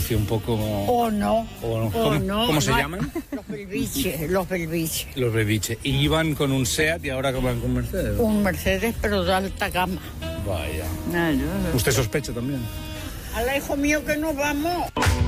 negocio un poco... O no. ¿Cómo se llaman? Los Belviche. Los Belviche. Y iban con un SEAT y ahora van con Mercedes. Un Mercedes, pero de alta gama. Vaya. ¿Usted sospecha también? Al hijo mío que nos vamos.